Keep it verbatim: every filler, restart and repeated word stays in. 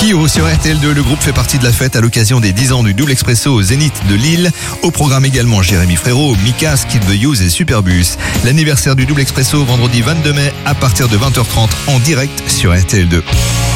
Kyo sur R T L deux, le groupe fait partie de la fête à l'occasion des dix ans du Double Expresso au Zénith de Lille. Au programme également Jérémy Frérot, Mika, Skid the Use et Superbus. L'anniversaire du Double Expresso vendredi vingt-deux mai à partir de vingt heures trente en direct sur R T L deux.